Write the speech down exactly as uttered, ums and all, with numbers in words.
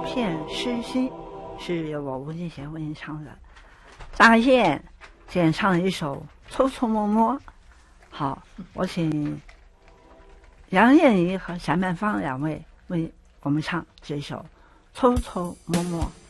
片诗心，是由我吴敬贤为您唱的。张燕先唱一首《偷偷摸摸》。好，我请杨燕妮和夏曼芳两位为我们唱这首《偷偷摸摸》。